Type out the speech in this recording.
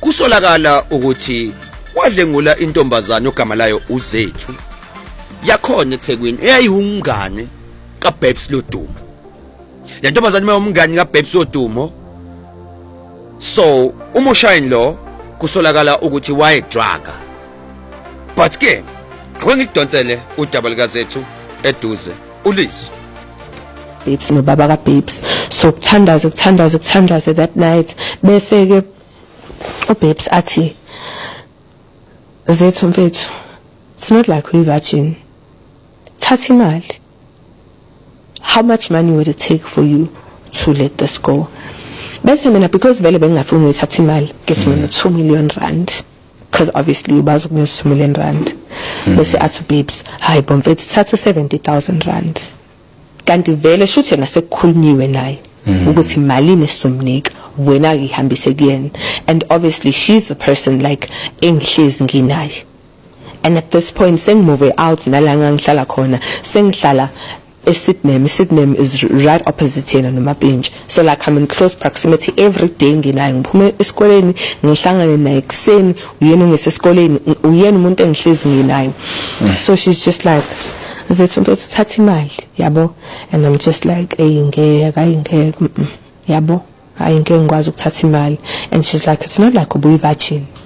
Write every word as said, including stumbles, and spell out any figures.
kusolakala ukuthi wadlengula intombazana ogama layo uZethu yakhona eThekwini eyayungane kaBabes Lodumo. Le ntombazana mayomngane kaBabes Lodumo, so uMoshayini kusolakala ukuthi wayedraga. But ke akwengidonsele udaba likaZethu eduze uLizwi. Babes no baba kaBabes, so kuthandaza kuthandaza kuthandaza that night bese ke uBabes athi Zethu mfethu, it's not like we virgin. Thatha imali. How much money would it take for you to let this go? Bese mina because vele bengafuni ukuthatha imali, get mina two million rand. Because obviously ubazi ukunyusa two million rand. Bese athi Babes, hayi bomfethu thatha seventy thousand rand. Kanti vele shuthi yena sekukhulunyiwe naye ukuthi imali nesomnika wena ngihambise kuyena, and obviously she's the person like engihlezi nginaye. And at this point sengimove out nalanga ngihlala khona, sengihlala eSydney. Sydney is right opposite yena noMapinje, so like I'm in close proximity every day. Nginaye ngiphume esikoleni ngihlangane naye ekseni, uyena ngisesikoleni, uyena umuntu engihlezi nginaye. So she's just like Zethu mfethu thatha imali yabo, and I'm just like ayingeke ayingeke yabo ayingeke ngikwazi ukuthatha imali. And she's like, it's not like ubuyi virgin,